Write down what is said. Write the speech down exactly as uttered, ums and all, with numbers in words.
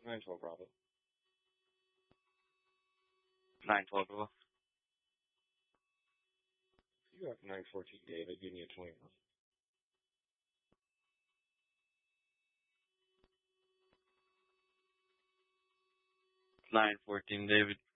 nine twelve Bravo. nine twelve Bravo. You have nine fourteen David, give me a twenty. nine fourteen David.